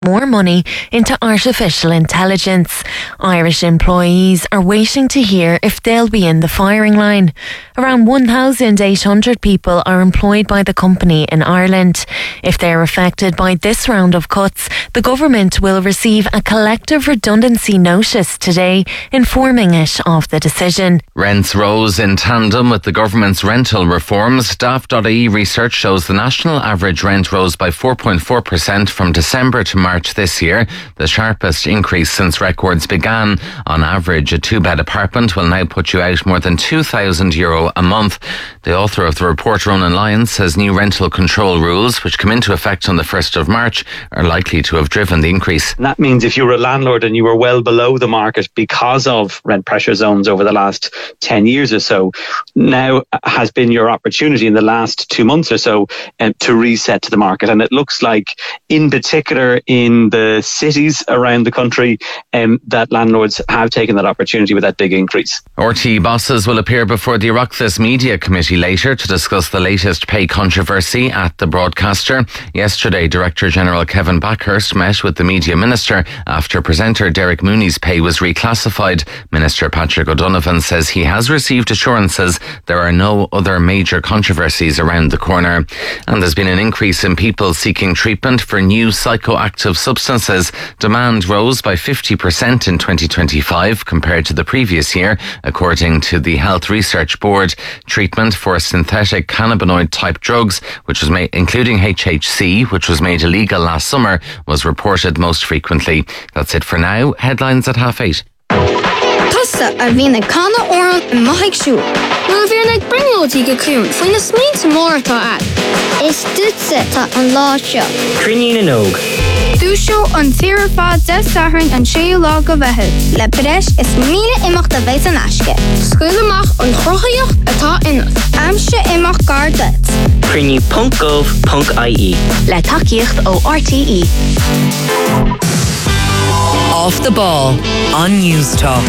more money into artificial intelligence. Irish employees are waiting to hear if they'll be in the firing line. Around 1,800 people are employed by the company in Ireland. If they're affected by this round of cuts, the government will receive a collective redundancy notice today, informing it of the decision. Rents rose in tandem with the government's rental reforms. Daft.ie research shows the national average rent rose by 4.4% from December to March this year, the sharpest increase since records began. On average, a two-bed apartment will now put you out more than €2,000 a month. The author of the report, Ronan Lyons, says new rental control rules, which come into effect on the 1st of March, are likely to have driven the increase. And that means if you were a landlord and you were well below the market because of rent pressure zones over the last 10 years or so, now has been your opportunity in the last 2 months or so to reset to the market. And it looks like, in particular in the cities around the country, that landlords have taken that opportunity with that big increase. RTÉ bosses will appear before the Oireachtas Media Committee later to discuss the latest pay controversy at the broadcaster. Yesterday, Director General Kevin Backhurst met with the Media Minister after presenter Derek Mooney's pay was reclassified. Minister Patrick O'Donovan says he has received assurances there are no other major controversies around the corner. And there's been an increase in people seeking treatment for new psychoactive substances. Demand rose by 50% in 2025 compared to the previous year, according to the Health Research Board. Treatment for synthetic cannabinoid type drugs, which was made, including HHC, which was made illegal last summer, was reported most frequently. That's it for now. Headlines at 8:30. Tusa a bhína canna oran in maithig siú. Well bhíar ag bringlótí go cún faoin na smínta mórtá ad. Is dútsa tá an lá seo. Crinnín an óg. Dúseo an tíar fád de sathrainn an séú lá go bheithid. Le breis is mína imeacht a bheith an aisce. Scuil amach an chrochaíoch atá inmh. Amse imeach gardat. Crinní.gov.ie. Le tacaíocht ó RTE. Off the ball on News Talk.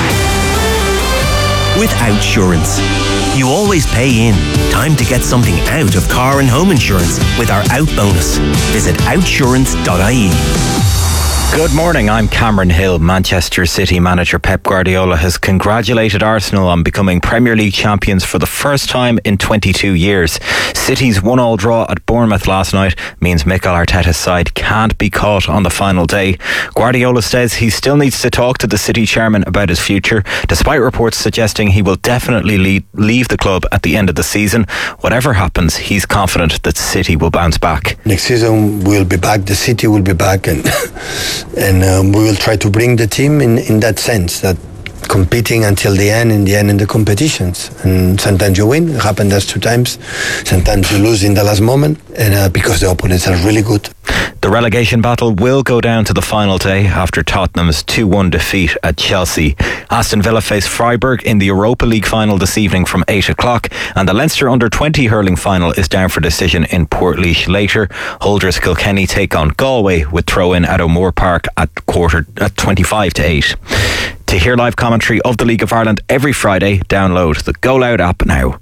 With Outsurance, you always pay in. Time to get something out of car and home insurance with our Out bonus. Visit outsurance.ie. Good morning, I'm Cameron Hill. Manchester City manager Pep Guardiola has congratulated Arsenal on becoming Premier League champions for the first time in 22 years. City's 1-1 draw at Bournemouth last night means Mikel Arteta's side can't be caught on the final day. Guardiola says he still needs to talk to the City chairman about his future, despite reports suggesting he will definitely leave the club at the end of the season. Whatever happens, he's confident that City will bounce back. Next season we'll be back, the City will be back, and we will try to bring the team in that sense, that competing until the end in the competitions. And sometimes you win, it happened us 2 times. Sometimes you lose in the last moment, and because the opponents are really good. The relegation battle will go down to the final day after Tottenham's 2-1 defeat at Chelsea. Aston Villa face Freiburg in the Europa League final this evening from 8 o'clock, and the Leinster under-20 hurling final is down for decision in Portlaoise later. Holders Kilkenny take on Galway with throw-in at O'Moore Park at 25 to 8. To hear live commentary of the League of Ireland every Friday, download the Go Loud app now.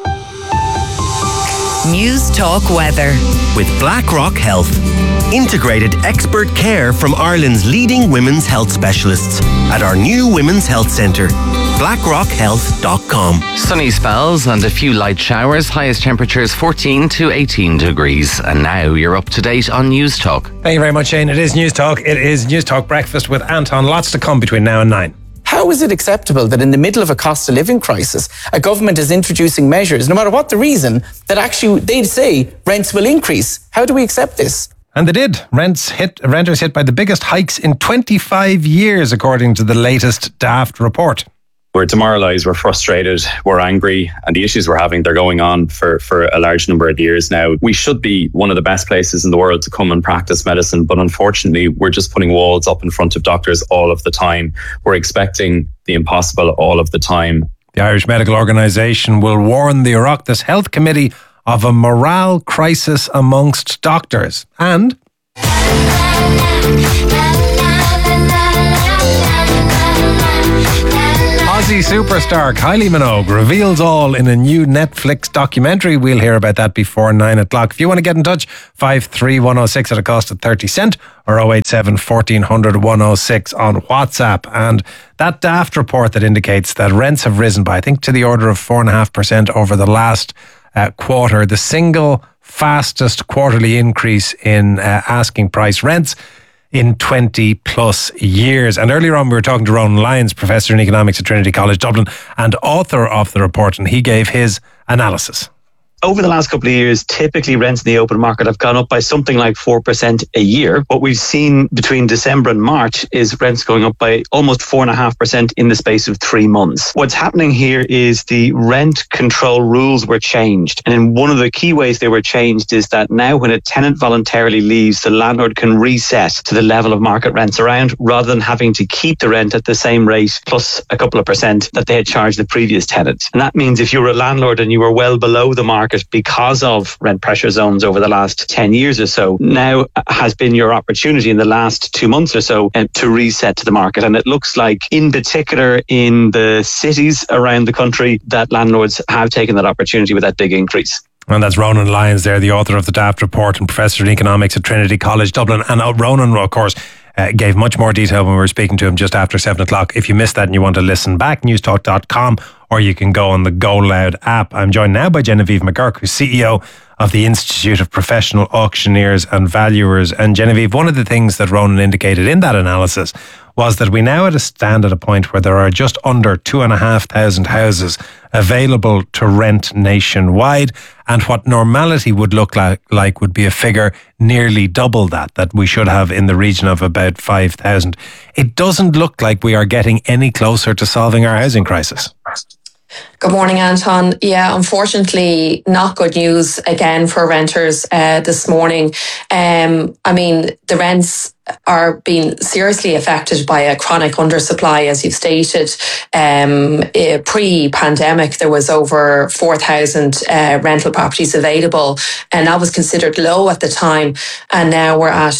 News Talk weather. With BlackRock Health. Integrated expert care from Ireland's leading women's health specialists at our new Women's Health Centre. BlackRockHealth.com. Sunny spells and a few light showers. Highest temperatures 14 to 18 degrees. And now you're up to date on News Talk. Thank you very much, Shane. It is News Talk. It is News Talk Breakfast with Anton. Lots to come between now and 9. How is it acceptable that in the middle of a cost of living crisis, a government is introducing measures, no matter what the reason, that actually they'd say rents will increase? How do we accept this? And they did. Renters hit by the biggest hikes in 25 years, according to the latest Daft report. We're demoralised, we're frustrated, we're angry, and the issues we're having, they're going on for a large number of years now. We should be one of the best places in the world to come and practice medicine, but unfortunately, we're just putting walls up in front of doctors all of the time. We're expecting the impossible all of the time. The Irish Medical Organisation will warn the Oireachtas Health Committee of a morale crisis amongst doctors. And Disney superstar Kylie Minogue reveals all in a new Netflix documentary. We'll hear about that before 9 o'clock. If you want to get in touch, 53106 at a cost of 30 cent or 087 1400 106 on WhatsApp. And that Daft report that indicates that rents have risen by, I think, to the order of 4.5% over the last quarter, the single fastest quarterly increase in asking price rents in 20 plus years. And earlier on we were talking to Ronan Lyons, Professor in Economics at Trinity College Dublin and author of the report, and he gave his analysis. Over the last couple of years, typically rents in the open market have gone up by something like 4% a year. What we've seen between December and March is rents going up by almost 4.5% in the space of 3 months. What's happening here is the rent control rules were changed. And in one of the key ways they were changed is that now when a tenant voluntarily leaves, the landlord can reset to the level of market rents around rather than having to keep the rent at the same rate plus a couple of percent that they had charged the previous tenant. And that means if you were a landlord and you were well below the market because of rent pressure zones over the last 10 years or so, now has been your opportunity in the last 2 months or so to reset to the market. And it looks like, in particular in the cities around the country, that landlords have taken that opportunity with that big increase. And that's Ronan Lyons there, the author of the Daft report and Professor in Economics at Trinity College Dublin. And Ronan, of course, gave much more detail when we were speaking to him just after 7 o'clock. If you missed that and you want to listen back, newstalk.com, or you can go on the Go Loud app. I'm joined now by Genevieve McGurk, who's CEO of the Institute of Professional Auctioneers and Valuers. And Genevieve, one of the things that Ronan indicated in that analysis was that we now stand at a point where there are just under 2,500 houses available to rent nationwide, and what normality would look like would be a figure nearly double that we should have in the region of about 5,000. It doesn't look like we are getting any closer to solving our housing crisis. Good morning, Anton. Yeah, unfortunately, not good news again for renters this morning. The rents are being seriously affected by a chronic undersupply, as you've stated. Pre-pandemic, there was over 4,000 rental properties available, and that was considered low at the time. And now we're at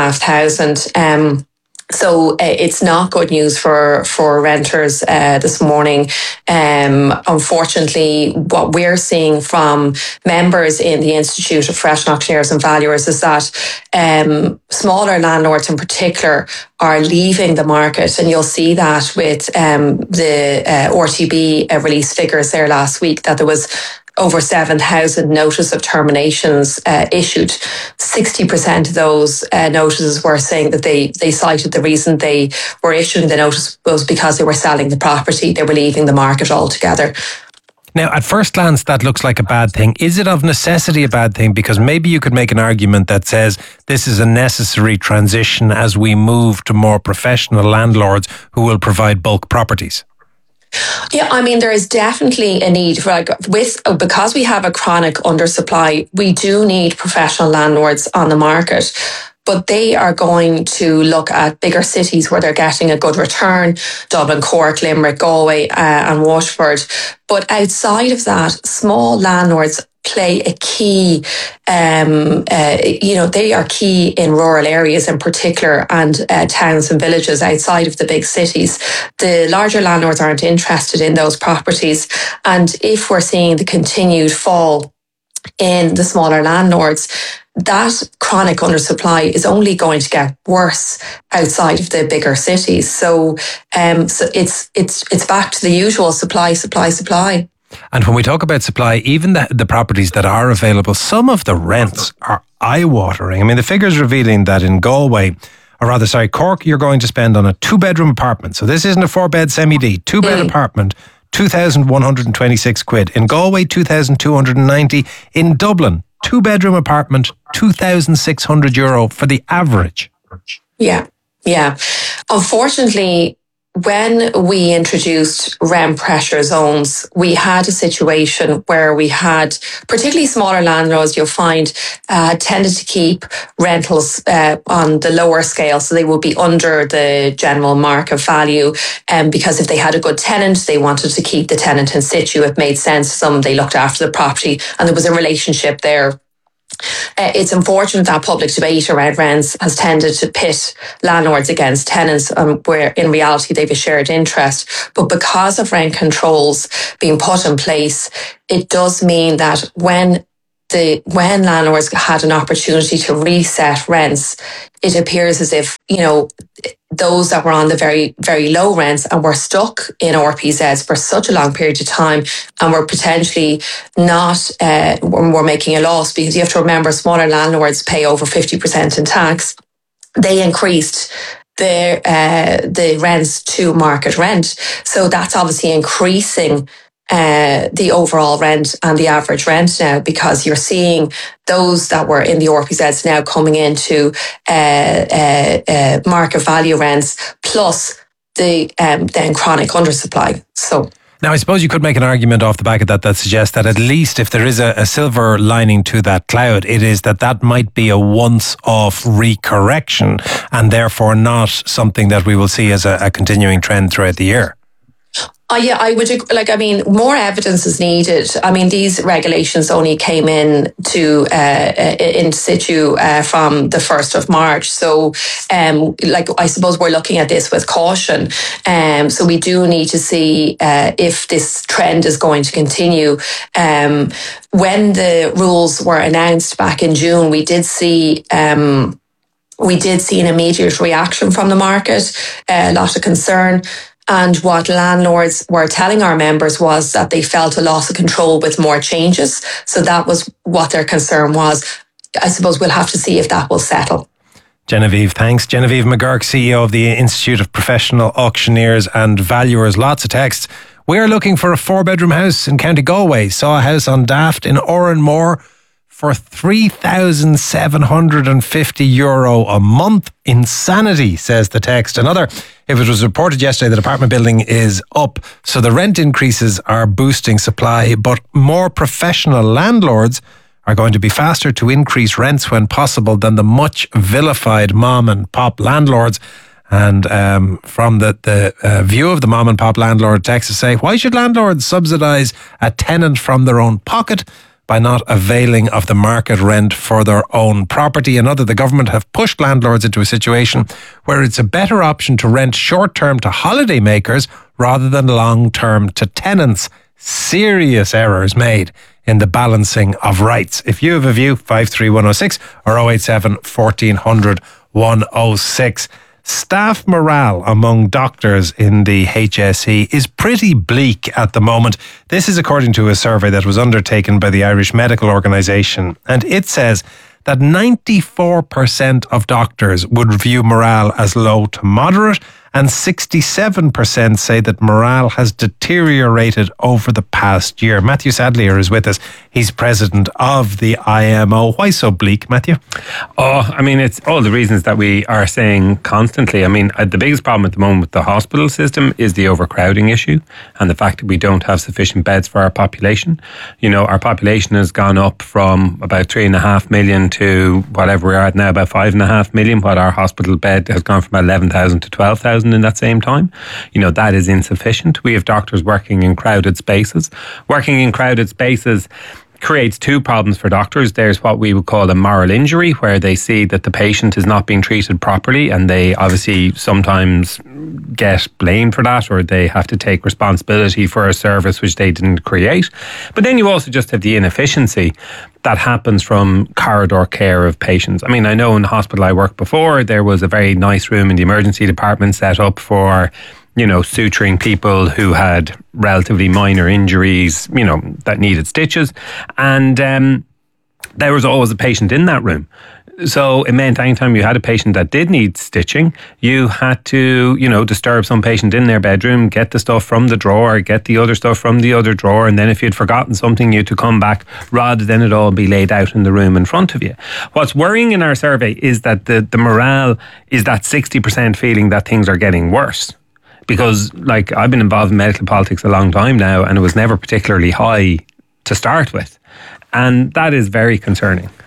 2,500. So it's not good news for renters this morning. Unfortunately, what we're seeing from members in the Institute of Professional Auctioneers and Valuers is that smaller landlords in particular are leaving the market, and you'll see that with the RTB release figures there last week, that there was over 7,000 notice of terminations issued. 60% of those notices were saying that they cited the reason they were issuing the notice was because they were selling the property. They were leaving the market altogether. Now, at first glance, that looks like a bad thing. Is it of necessity a bad thing? Because maybe you could make an argument that says this is a necessary transition as we move to more professional landlords who will provide bulk properties. Yeah, there is definitely a need for, because we have a chronic undersupply, we do need professional landlords on the market. But they are going to look at bigger cities where they're getting a good return: Dublin, Cork, Limerick, Galway, and Waterford. But outside of that, small landlords play a key, they are key in rural areas in particular, and towns and villages outside of the big cities. The larger landlords aren't interested in those properties. And if we're seeing the continued fall in the smaller landlords, that chronic undersupply is only going to get worse outside of the bigger cities. So it's back to the usual supply. And when we talk about supply, even the properties that are available, some of the rents are eye-watering. The figures revealing that in Galway, Cork, you're going to spend on a 2-bedroom apartment. So this isn't a 4-bed semi-D, 2-bed apartment, 2,126 quid. In Galway, 2,290. In Dublin, 2-bedroom apartment, €2,600 for the average. Yeah. Unfortunately, when we introduced rent pressure zones, we had a situation where we had, particularly smaller landlords, you'll find, tended to keep rentals on the lower scale. So they would be under the general market value. Because if they had a good tenant, they wanted to keep the tenant in situ. It made sense to them. They looked after the property and there was a relationship there. It's unfortunate that public debate around rents has tended to pit landlords against tenants, where in reality they've a shared interest. But because of rent controls being put in place, it does mean that when landlords had an opportunity to reset rents, it appears as if, those that were on the very, very low rents and were stuck in RPZs for such a long period of time and were potentially not, were making a loss, because you have to remember smaller landlords pay over 50% in tax. They increased the rents to market rent. So that's obviously increasing the overall rent and the average rent now, because you're seeing those that were in the RPZs now coming into market value rents, plus the then chronic undersupply. So. Now, I suppose you could make an argument off the back of that suggests that at least if there is a silver lining to that cloud, it is that might be a once-off recorrection and therefore not something that we will see as a continuing trend throughout the year. Yeah, I would more evidence is needed. These regulations only came in situ from the 1st of March. So, I suppose we're looking at this with caution. So we do need to see if this trend is going to continue. When the rules were announced back in June, we did see an immediate reaction from the market, a lot of concern. And what landlords were telling our members was that they felt a loss of control with more changes. So that was what their concern was. I suppose we'll have to see if that will settle. Genevieve, thanks. Genevieve McGurk, CEO of the Institute of Professional Auctioneers and Valuers. Lots of texts. We're looking for a 4-bedroom house in County Galway. Saw a house on Daft in Oranmore for €3,750 a month. Insanity, says the text. Another, if it was reported yesterday that apartment building is up, so the rent increases are boosting supply, but more professional landlords are going to be faster to increase rents when possible than the much vilified mom and pop landlords. And from the view of the mom and pop landlord, texts say, why should landlords subsidise a tenant from their own pocket by not availing of the market rent for their own property? Another, the government have pushed landlords into a situation where it's a better option to rent short-term to holiday makers rather than long-term to tenants. Serious errors made in the balancing of rights. If you have a view, 53106 or 087 1400 106. Staff morale among doctors in the HSE is pretty bleak at the moment. This is according to a survey that was undertaken by the Irish Medical Organisation, and it says that 94% of doctors would view morale as low to moderate, and 67% say that morale has deteriorated over the past year. Matthew Sadlier is with us. He's president of the IMO. Why so bleak, Matthew? It's all the reasons that we are saying constantly. The biggest problem at the moment with the hospital system is the overcrowding issue and the fact that we don't have sufficient beds for our population. Our population has gone up from about 3.5 million to whatever we are at now, about 5.5 million, while our hospital bed has gone from 11,000 to 12,000 in that same time. That is insufficient. We have doctors working in crowded spaces. Working in crowded spaces creates two problems for doctors. There's what we would call a moral injury, where they see that the patient is not being treated properly, and they obviously sometimes get blamed for that, or they have to take responsibility for a service which they didn't create. But then you also just have the inefficiency that happens from corridor care of patients. I know in the hospital I worked before, there was a very nice room in the emergency department set up for suturing people who had relatively minor injuries, that needed stitches. And there was always a patient in that room. So it meant anytime you had a patient that did need stitching, you had to, disturb some patient in their bedroom, get the stuff from the drawer, get the other stuff from the other drawer. And then if you'd forgotten something, you had to come back rather than it all be laid out in the room in front of you. What's worrying in our survey is that the morale is that 60% feeling that things are getting worse. Because, I've been involved in medical politics a long time now, and it was never particularly high to start with. And that is very concerning.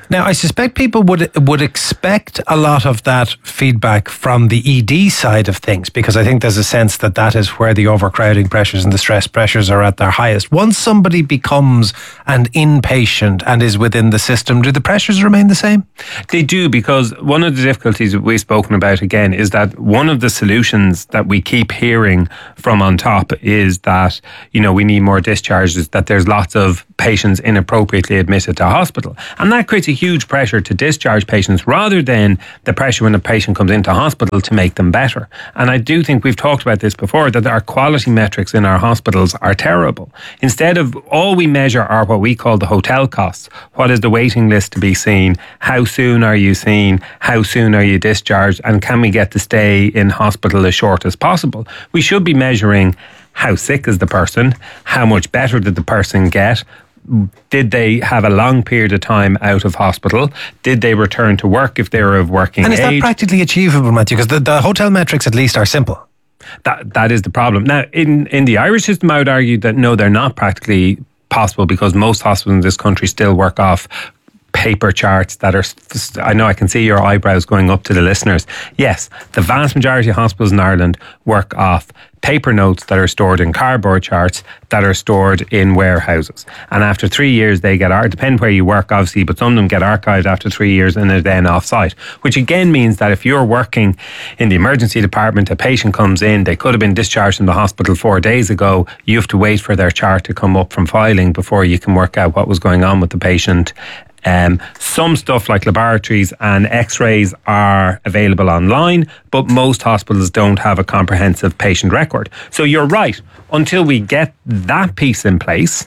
Now, I suspect people would expect a lot of that feedback from the ED side of things, because I think there's a sense that is where the overcrowding pressures and the stress pressures are at their highest. Once somebody becomes an inpatient and is within the system, do the pressures remain the same? They do, because one of the difficulties that we've spoken about again is that one of the solutions that we keep hearing from on top is that, we need more discharges, that there's lots of patients inappropriately admitted to hospital. And that creates a huge pressure to discharge patients rather than the pressure when a patient comes into hospital to make them better. And I do think we've talked about this before, that our quality metrics in our hospitals are terrible. Instead of, all we measure are what we call the hotel costs. What is the waiting list to be seen? How soon are you seen? How soon are you discharged? And can we get to stay in hospital as short as possible? We should be measuring how sick is the person? How much better did the person get? Did they have a long period of time out of hospital? Did they return to work if they were of working age? And is that practically achievable, Matthew? Because the hotel metrics at least are simple. That is the problem. Now, in the Irish system, I would argue that no, they're not practically possible, because most hospitals in this country still work off paper charts that are, I know I can see your eyebrows going up to the listeners. Yes, the vast majority of hospitals in Ireland work off paper notes that are stored in cardboard charts that are stored in warehouses. And after 3 years, they get, depend where you work obviously, but some of them get archived after 3 years and are then off-site, which again means that if you're working in the emergency department, a patient comes in, they could have been discharged from the hospital 4 days ago, you have to wait for their chart to come up from filing before you can work out what was going on with the patient. Some stuff like laboratories and x-rays are available online, but most hospitals don't have a comprehensive patient record. So you're right, until we get that piece in place,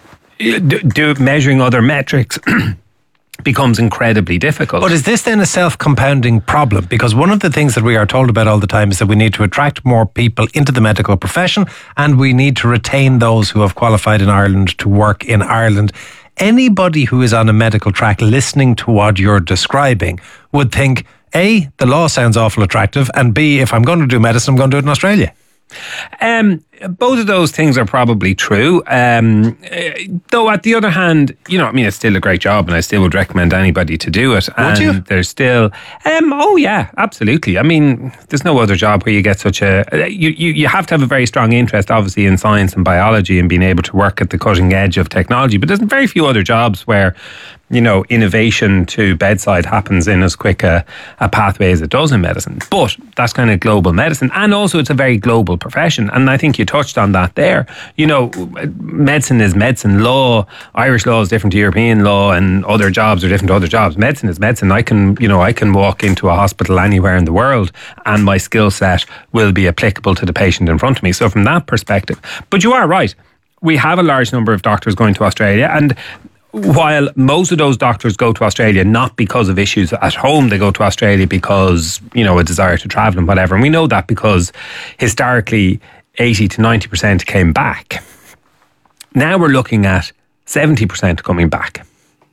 measuring other metrics becomes incredibly difficult. But is this then a self-compounding problem? Because one of the things that we are told about all the time is that we need to attract more people into the medical profession, and we need to retain those who have qualified in Ireland to work in Ireland. Anybody who is on a medical track listening to what you're describing would think, A, the law sounds awful attractive, and B, if I'm going to do medicine, I'm going to do it in Australia. Both of those things are probably true. Though at the other hand, it's still a great job and I still would recommend anybody to do it. Would you? There's still, oh yeah, absolutely. There's no other job where you get such you have to have a very strong interest obviously in science and biology and being able to work at the cutting edge of technology. But there's very few other jobs where innovation to bedside happens in as quick a pathway as it does in medicine. But that's kind of global medicine. And also it's a very global profession. And I think you touched on that there. Medicine is medicine. Law, Irish law is different to European law, and other jobs are different to other jobs. Medicine is medicine. I can walk into a hospital anywhere in the world and my skill set will be applicable to the patient in front of me. So from that perspective, but you are right. We have a large number of doctors going to Australia, and while most of those doctors go to Australia not because of issues at home, they go to Australia because, a desire to travel and whatever. And we know that because historically 80 to 90% came back. Now we're looking at 70% coming back.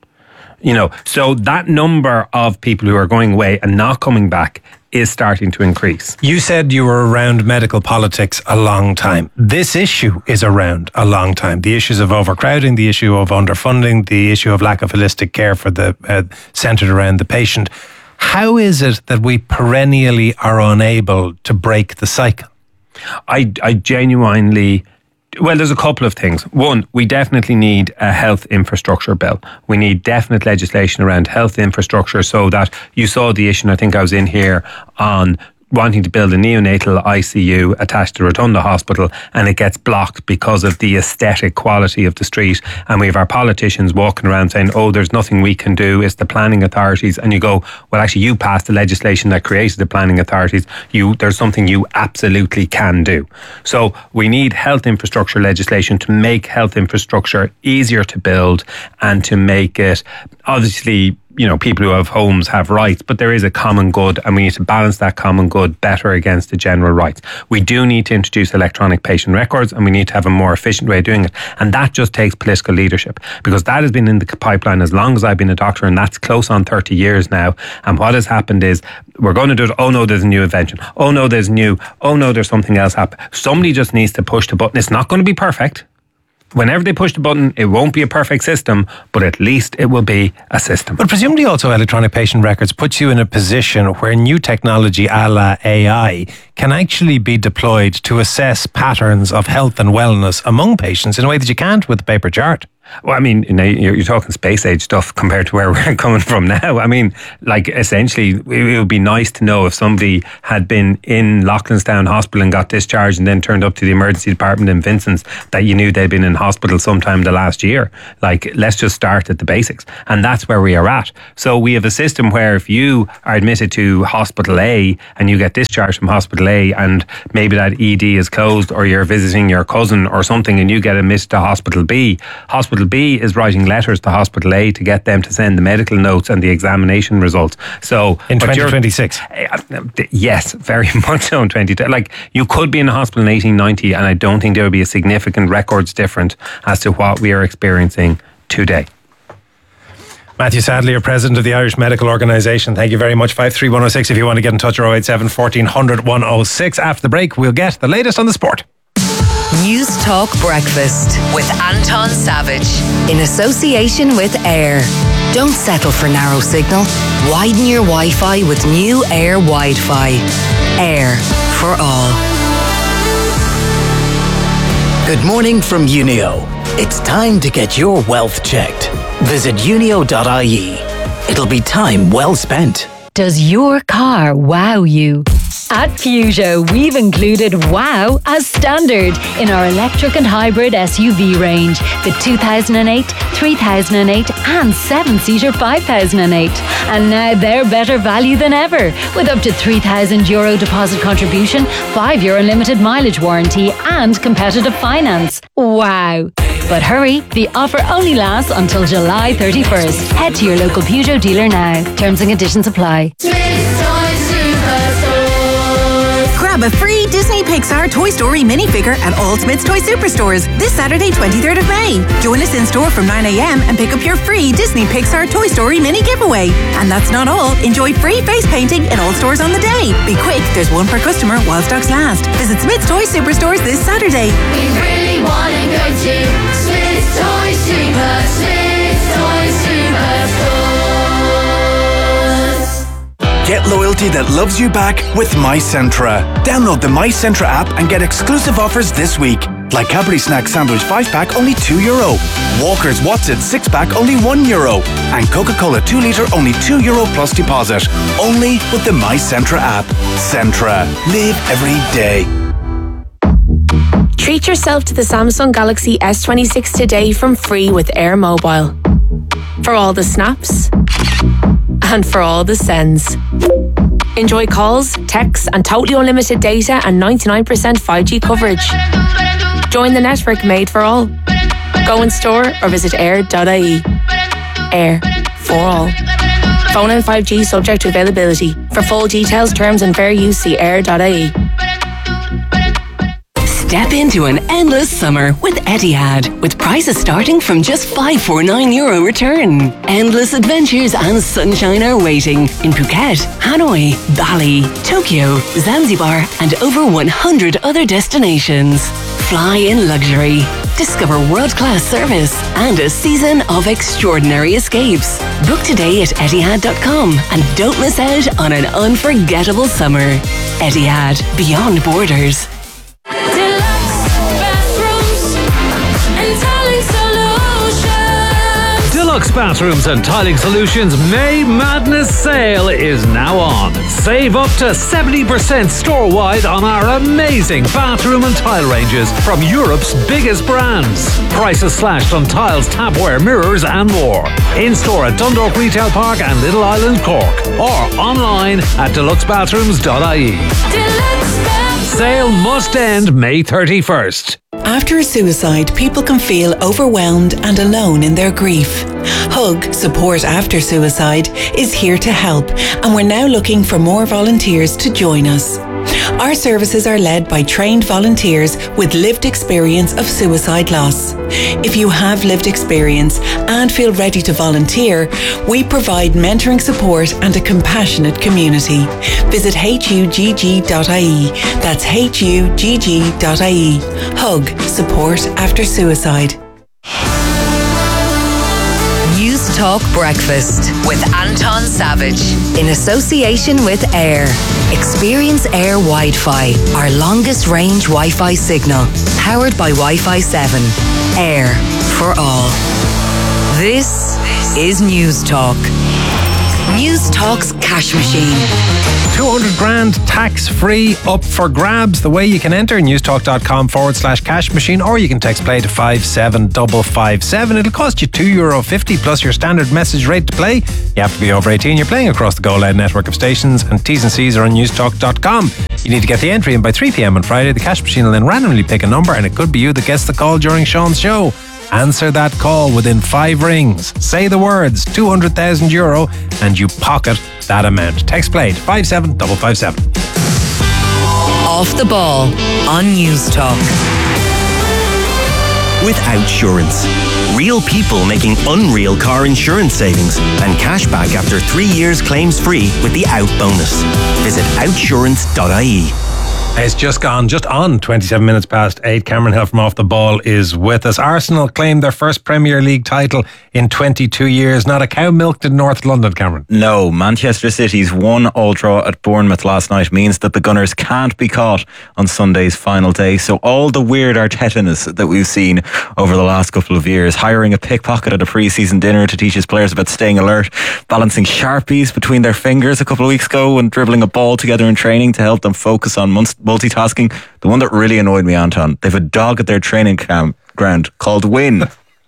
So that number of people who are going away and not coming back is starting to increase. You said you were around medical politics a long time. This issue is around a long time. The issues of overcrowding, the issue of underfunding, the issue of lack of holistic care for the centred around the patient. How is it that we perennially are unable to break the cycle? I genuinely... Well, there's a couple of things. One, we definitely need a health infrastructure bill. We need definite legislation around health infrastructure so that you saw the issue, and I think I was in here on wanting to build a neonatal ICU attached to Rotunda Hospital, and it gets blocked because of the aesthetic quality of the street. And we have our politicians walking around saying, oh, there's nothing we can do, it's the planning authorities. And you go, well, actually, you passed the legislation that created the planning authorities. There's something you absolutely can do. So we need health infrastructure legislation to make health infrastructure easier to build and to make it, obviously, people who have homes have rights, but there is a common good, and we need to balance that common good better against the general rights. We do need to introduce electronic patient records, and we need to have a more efficient way of doing it. And that just takes political leadership, because that has been in the pipeline as long as I've been a doctor, and that's close on 30 years now. And what has happened is, we're going to do it, oh no, there's a new invention. Oh no, there's something else happening. Somebody just needs to push the button. It's not going to be perfect. whenever they push the button, it won't be a perfect system, but at least it will be a system. But presumably also electronic patient records puts you in a position where new technology a la AI can actually be deployed to assess patterns of health and wellness among patients in a way that you can't with the paper chart. Well, I mean, you're talking space age stuff compared to where we're coming from now. I mean, like, essentially, it would be nice to know if somebody had been in Loughlinstown Hospital and got discharged and then turned up to the emergency department in Vincent's, that you knew they'd been in hospital sometime the last year. Like, let's just start at the basics. And that's where we are at. So we have a system where if you are admitted to Hospital A and you get discharged from Hospital A and maybe that ED is closed, or you're visiting your cousin or something and you get admitted to Hospital B, Hospital B is writing letters to Hospital A to get them to send the medical notes and the examination results. So in 2026, yes, very much so in 2020. Like, you could be in a hospital in 1890, and I don't think there would be a significant records difference as to what we are experiencing today. Matthew Sadlier, President of the Irish Medical Organisation, thank you very much. 53106 if you want to get in touch, or 087 1400 106. After the break, we'll get the latest on the sport. News Talk Breakfast with Anton Savage in association with Air. Don't settle for narrow signal. Widen your Wi-Fi with new Air Wi-Fi. Air for all. Good morning from Unio. It's time to get your wealth checked. Visit unio.ie. It'll be time well spent. Does your car wow you? At Peugeot, we've included wow as standard in our electric and hybrid SUV range. The 2008, 3008 and 7-seater 5008. And now they're better value than ever, with up to €3,000 deposit contribution, 5-year unlimited mileage warranty and competitive finance. Wow! But hurry, the offer only lasts until July 31st. Head to your local Peugeot dealer now. Terms and conditions apply. Grab a free Disney Pixar Toy Story minifigure at all Smith's Toy Superstores this Saturday, 23rd of May. Join us in store from 9 a.m. and pick up your free Disney Pixar Toy Story mini giveaway. And that's not all. Enjoy free face painting in all stores on the day. Be quick, there's one per customer while stocks last. Visit Smith's Toy Superstores this Saturday. We really want to go to Smith's Toy Superstores. Get loyalty that loves you back with MyCentra. Download the MyCentra app and get exclusive offers this week. Like Cadbury Snack Sandwich 5-pack only €2. Walker's Watson 6-pack only €1. And Coca-Cola 2-litre only €2 plus deposit. Only with the MyCentra app. Centra. Live every day. Treat yourself to the Samsung Galaxy S26 today from free with Air Mobile. For all the snaps and for all the sends. Enjoy calls, texts and totally unlimited data and 99% 5G coverage. Join the network made for all. Go in store or visit air.ie. Air for all. Phone and 5G subject to availability. For full details, terms and fair use, see air.ie. Step into an endless summer with Etihad, with prices starting from just €549 return. Endless adventures and sunshine are waiting in Phuket, Hanoi, Bali, Tokyo, Zanzibar, and over 100 other destinations. Fly in luxury. Discover world-class service and a season of extraordinary escapes. Book today at Etihad.com and don't miss out on an unforgettable summer. Etihad, beyond borders. Deluxe Bathrooms and Tiling Solutions May Madness Sale is now on. Save up to 70% store-wide on our amazing bathroom and tile ranges from Europe's biggest brands. Prices slashed on tiles, tapware, mirrors and more. In-store at Dundalk Retail Park and Little Island, Cork. Or online at deluxebathrooms.ie. Sale must end May 31st. After a suicide, people can feel overwhelmed and alone in their grief. Hug, Support After Suicide, is here to help, and we're now looking for more volunteers to join us. Our services are led by trained volunteers with lived experience of suicide loss. If you have lived experience and feel ready to volunteer, we provide mentoring support and a compassionate community. Visit hugg.ie. That's hugg.ie. Hug, support after suicide. News Talk Breakfast with Anton Savage in association with Air. Experience Air Wi-Fi, our longest range Wi-Fi signal, powered by Wi-Fi 7. Air for all. This is News Talk. News Talk's cash machine. 200 grand tax free up for grabs. The way you can enter, newstalk.com/cash machine, or you can text play to 57557. It'll cost you €2.50 plus your standard message rate to play. You have to be over 18. You're playing across the Go Loud network of stations, and T's and C's are on newstalk.com. You need to get the entry in by 3 p.m. on Friday. The cash machine will then randomly pick a number, and it could be you that gets the call during Sean's show. Answer that call within 5 rings. Say the words €200,000 and you pocket that amount. Text play to 57557. Off the ball on News Talk. With Outsurance. Real people making unreal car insurance savings and cash back after 3 years claims free with the Out bonus. Visit outsurance.ie. It's just on 27 minutes past 8. Cameron Hill from Off the Ball is with us. Arsenal claimed their first Premier League title in 22 years. Not a cow milked in North London, Cameron. No, Manchester City's 1-1 draw at Bournemouth last night means that the Gunners can't be caught on Sunday's final day. So all the weird Arteta-ness that we've seen over the last couple of years, hiring a pickpocket at a pre-season dinner to teach his players about staying alert, balancing Sharpies between their fingers a couple of weeks ago and dribbling a ball together in training to help them focus on multitasking. The one that really annoyed me, Anton, they've a dog at their training ground called Win.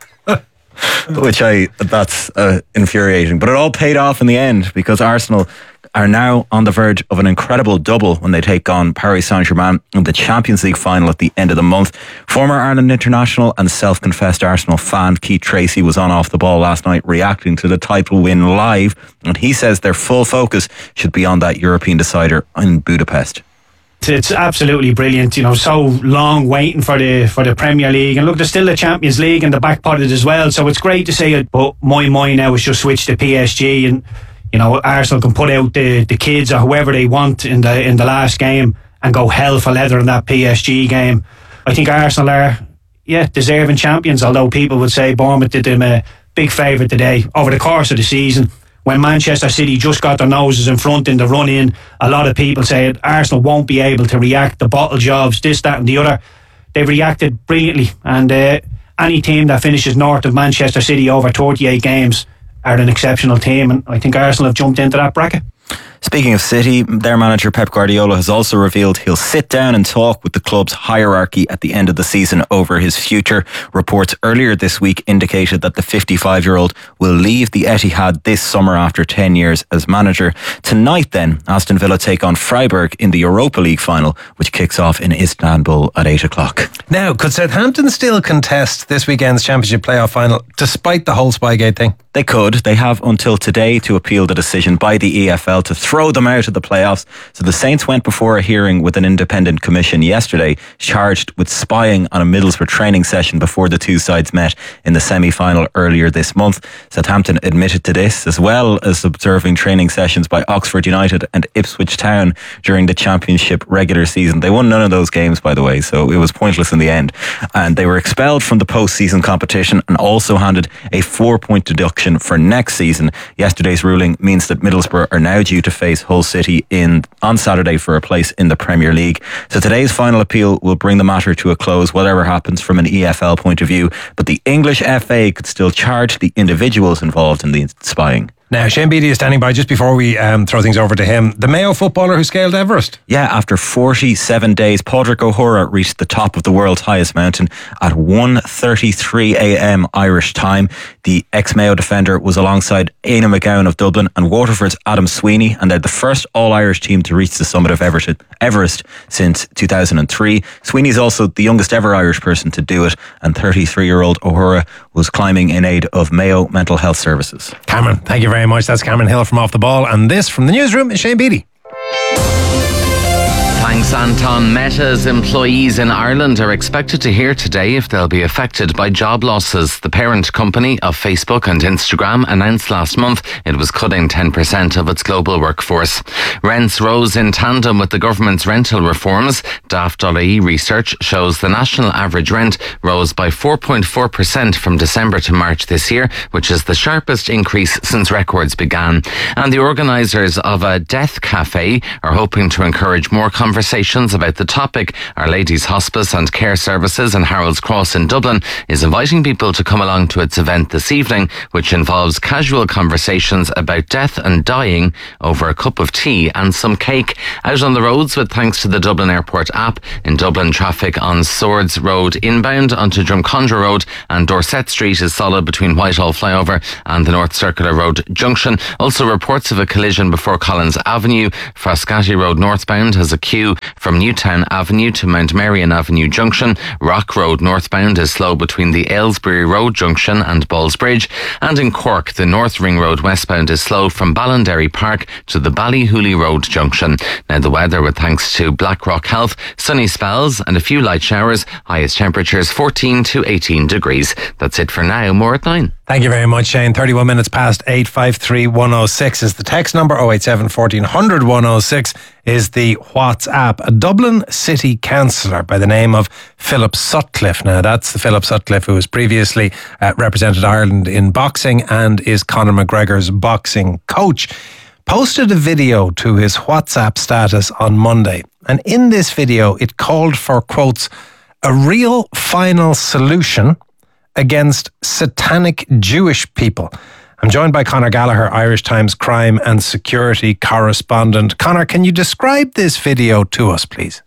That's infuriating. But it all paid off in the end because Arsenal are now on the verge of an incredible double when they take on Paris Saint-Germain in the Champions League final at the end of the month. Former Ireland international and self-confessed Arsenal fan Keith Tracy was on Off the Ball last night reacting to the title win live, and he says their full focus should be on that European decider in Budapest. It's absolutely brilliant, so long waiting for the Premier League, and look, there's still the Champions League in the back pocket as well, so it's great to see it. But my mind now is just switched to PSG, and Arsenal can put out the kids or whoever they want in the last game and go hell for leather in that PSG game. I think Arsenal are deserving champions, although people would say Bournemouth did them a big favour today. Over the course of the season, when Manchester City just got their noses in front in the run-in, a lot of people said Arsenal won't be able to react, the bottle jobs, this, that and the other. They've reacted brilliantly, and any team that finishes north of Manchester City over 38 games are an exceptional team, and I think Arsenal have jumped into that bracket. Speaking of City, their manager Pep Guardiola has also revealed he'll sit down and talk with the club's hierarchy at the end of the season over his future. Reports earlier this week indicated that the 55-year-old will leave the Etihad this summer after 10 years as manager. Tonight then, Aston Villa take on Freiburg in the Europa League final, which kicks off in Istanbul at 8 o'clock. Now, could Southampton still contest this weekend's Championship playoff final despite the whole Spygate thing? They could. They have until today to appeal the decision by the EFL to throw them out of the playoffs. So the Saints went before a hearing with an independent commission yesterday, charged with spying on a Middlesbrough training session before the two sides met in the semi-final earlier this month. Southampton admitted to this, as well as observing training sessions by Oxford United and Ipswich Town during the Championship regular season. They won none of those games, by the way, so it was pointless in the end. And they were expelled from the post-season competition and also handed a 4-point deduction for next season. Yesterday's ruling means that Middlesbrough are now due to face Hull City on Saturday for a place in the Premier League. So today's final appeal will bring the matter to a close, whatever happens from an EFL point of view. But the English FA could still charge the individuals involved in the spying. Now, Shane Beattie is standing by just before we throw things over to him. The Mayo footballer who scaled Everest. Yeah, after 47 days, Padraig O'Hora reached the top of the world's highest mountain at 1:33 a.m. Irish time. The ex-Mayo defender was alongside Éanna McGowan of Dublin and Waterford's Adam Sweeney, and they're the first all-Irish team to reach the summit of Everest since 2003. Sweeney's also the youngest ever Irish person to do it, and 33-year-old O'Hora was climbing in aid of Mayo Mental Health Services. Cameron, thank you very much. That's Cameron Hill from Off the Ball, and this from the newsroom is Shane Beattie. Thanks Thanks, Anton. Meta's employees in Ireland are expected to hear today if they'll be affected by job losses. The parent company of Facebook and Instagram announced last month it was cutting 10% of its global workforce. Rents rose in tandem with the government's rental reforms. Daft.ie research shows the national average rent rose by 4.4% from December to March this year, which is the sharpest increase since records began. And the organisers of a death cafe are hoping to encourage more conversations about the topic. Our Lady's Hospice and Care Services in Harold's Cross in Dublin is inviting people to come along to its event this evening, which involves casual conversations about death and dying over a cup of tea and some cake. Out on the roads with thanks to the Dublin Airport app. In Dublin, traffic on Swords Road inbound onto Drumcondra Road and Dorset Street is solid between Whitehall Flyover and the North Circular Road junction. Also reports of a collision before Collins Avenue. Frascati Road northbound has a queue from Newtown Avenue to Mount Marion Avenue junction. Rock Road northbound is slow between the Aylesbury Road junction and Ballsbridge. And in Cork, the North Ring Road westbound is slow from Ballinderry Park to the Ballyhooly Road junction. Now the weather, with thanks to Blackrock Health, sunny spells and a few light showers. Highest temperatures 14 to 18 degrees. That's it for now. More at 9. Thank you very much, Shane. 31 minutes past 8. 533 106 is the text number. 087 1400 106 is the WhatsApp. A Dublin City Councillor by the name of Philip Sutcliffe. Now, that's the Philip Sutcliffe who has previously represented Ireland in boxing and is Conor McGregor's boxing coach. Posted a video to his WhatsApp status on Monday. And in this video, it called for, quotes, a real final solution against satanic Jewish people. I'm joined by Conor Gallagher, Irish Times crime and security correspondent. Conor, can you describe this video to us, please?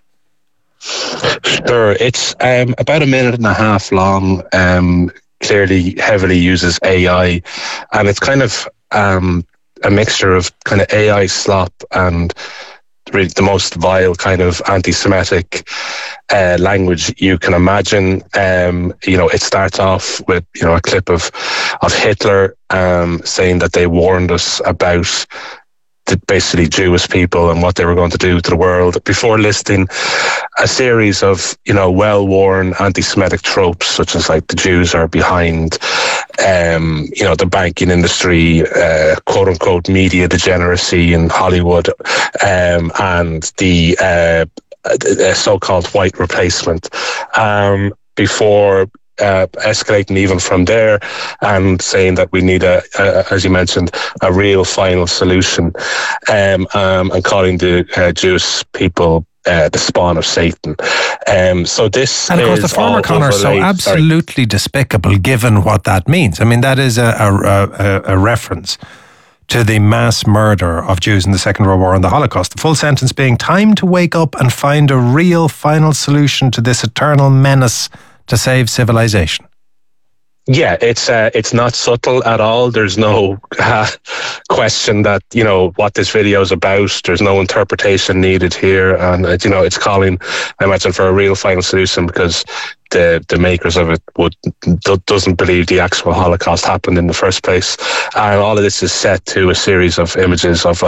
Sure. It's about a minute and a half long, clearly heavily uses AI, and it's kind of a mixture of kind of AI slop and really the most vile kind of anti-Semitic language you can imagine. It starts off with, a clip of Hitler saying that they warned us about basically Jewish people and what they were going to do to the world, before listing a series of, well-worn anti-Semitic tropes, such as like the Jews are behind, the banking industry, quote-unquote media degeneracy in Hollywood, and the so-called white replacement, before escalating even from there and saying that we need as you mentioned, a real final solution, and calling the Jewish people the spawn of Satan. So this, and of course, the former Conor, so absolutely despicable, given what that means. I mean, that is a reference to the mass murder of Jews in the Second World War and the Holocaust. The full sentence being, time to wake up and find a real final solution to this eternal menace to save civilization. Yeah, it's not subtle at all. There's no question that, what this video is about. There's no interpretation needed here. And, it's calling, I imagine, for a real final solution, because the makers of it doesn't believe the actual Holocaust happened in the first place. And all of this is set to a series of images of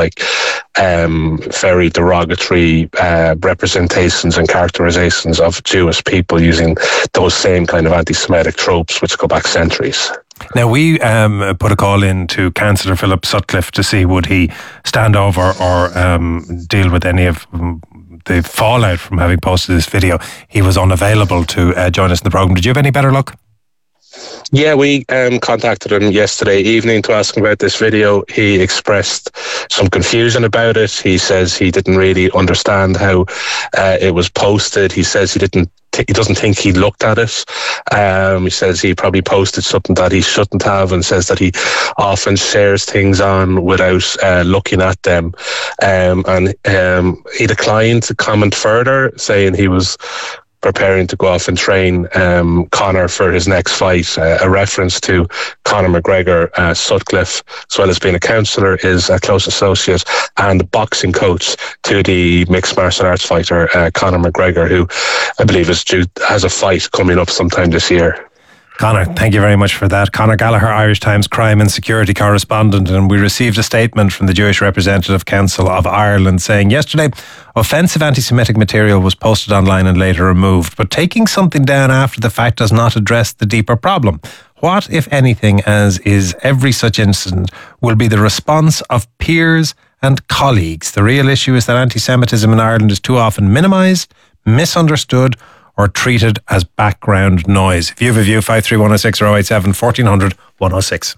very derogatory representations and characterizations of Jewish people using those same kind of anti-Semitic tropes which go back centuries. Now, we put a call in to Councillor Philip Sutcliffe to see would he stand over or deal with any of the fallout from having posted this video. He was unavailable to join us in the programme. Did you have any better luck? Yeah, we contacted him yesterday evening to ask him about this video. He expressed some confusion about it. He says he didn't really understand how it was posted. He says he doesn't think he looked at it. He says he probably posted something that he shouldn't have, and says that he often shares things on without looking at them. And he declined to comment further, saying he was preparing to go off and train Conor for his next fight. A reference to Conor McGregor, Sutcliffe, as well as being a counsellor, is a close associate and boxing coach to the mixed martial arts fighter Conor McGregor, who I believe has a fight coming up sometime this year. Conor, thank you very much for that. Conor Gallagher, Irish Times crime and security correspondent, and we received a statement from the Jewish Representative Council of Ireland saying yesterday offensive anti-Semitic material was posted online and later removed, but taking something down after the fact does not address the deeper problem. What, if anything, as is every such incident, will be the response of peers and colleagues? The real issue is that anti-Semitism in Ireland is too often minimised, misunderstood, or treated as background noise. If you have a view, 53106 or 087 1400 106.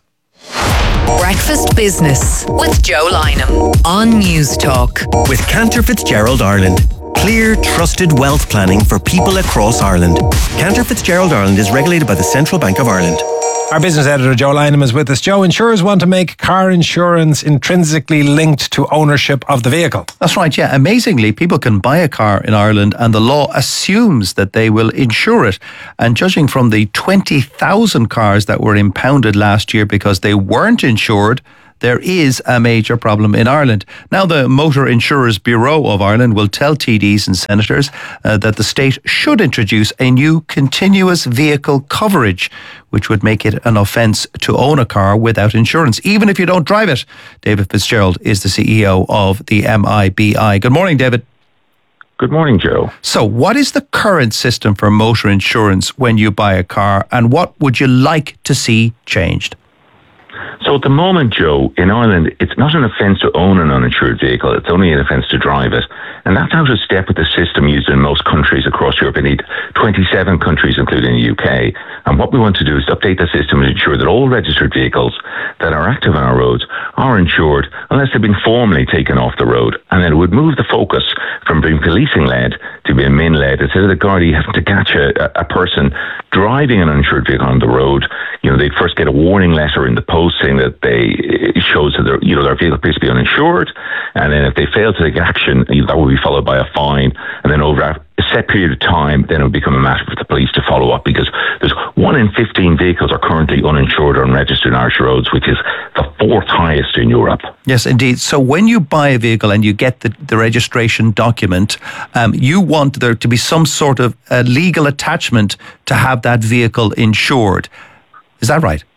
Breakfast Business with Joe Lynham on News Talk. With Cantor Fitzgerald Ireland. Clear, trusted wealth planning for people across Ireland. Cantor Fitzgerald Ireland is regulated by the Central Bank of Ireland. Our business editor, Joe Lynham, is with us. Joe, insurers want to make car insurance intrinsically linked to ownership of the vehicle. That's right, yeah. Amazingly, people can buy a car in Ireland and the law assumes that they will insure it. And judging from the 20,000 cars that were impounded last year because they weren't insured, there is a major problem in Ireland. Now, the Motor Insurers Bureau of Ireland will tell TDs and senators that the state should introduce a new continuous vehicle coverage, which would make it an offence to own a car without insurance, even if you don't drive it. David Fitzgerald is the CEO of the MIBI. Good morning, David. Good morning, Joe. So what is the current system for motor insurance when you buy a car, and what would you like to see changed? So at the moment, Joe, in Ireland, it's not an offence to own an uninsured vehicle. It's only an offence to drive it. And that's out of step with the system used in most countries across Europe. Indeed, 27 countries, including the UK. And what we want to do is update the system and ensure that all registered vehicles that are active on our roads are insured unless they've been formally taken off the road. And then it would move the focus from being policing-led to being min-led. Instead of the Gardaí having to catch a person driving an uninsured vehicle on the road, they'd first get a warning letter in the post saying that it shows that their vehicle appears to be uninsured, and then if they fail to take action, that will be followed by a fine, and then over a set period of time, then it will become a matter for the police to follow up, because there's 1 in 15 vehicles are currently uninsured or unregistered on Irish roads, which is the 4th highest in Europe. Yes, indeed. So when you buy a vehicle and you get the registration document, you want there to be some sort of legal attachment to have that vehicle insured. Is that right?